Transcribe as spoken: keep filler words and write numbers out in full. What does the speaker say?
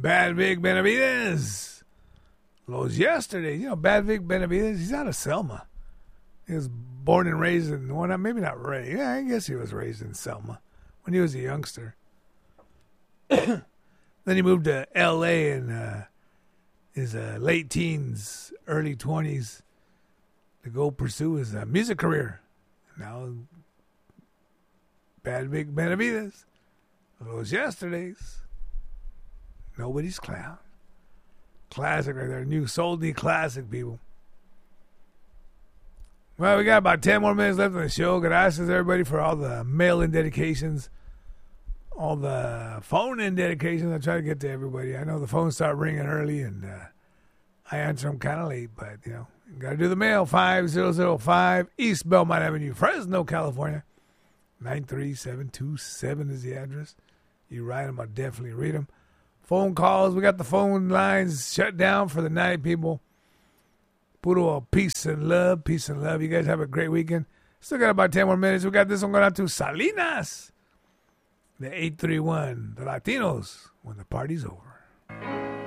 Bad Vic Benavides. Los yesterday. You know, Bad Vic Benavides, he's out of Selma. He was born and raised in, well, maybe not raised. Yeah, I guess he was raised in Selma when he was a youngster. Then he moved to L A in uh, his uh, late teens, early twenties to go pursue his uh, music career. Now, Bad Vic Benavides. Those yesterdays. Nobody's Clown. Classic right there. New Soul D classic, people. Well, we got about ten more minutes left on the show. Gracias, everybody, for all the mail-in dedications. All the phone-in dedications. I try to get to everybody. I know the phones start ringing early, and uh, I answer them kind of late, but, you know, got to do the mail. five thousand five East Belmont Avenue, Fresno, California. nine three seven two seven is the address. You write them, I'll definitely read them. Phone calls. We got the phone lines shut down for the night, people. Puro peace and love. Peace and love. You guys have a great weekend. Still got about ten more minutes. We got this one going out to Salinas. The eight three one. The Latinos when the party's over.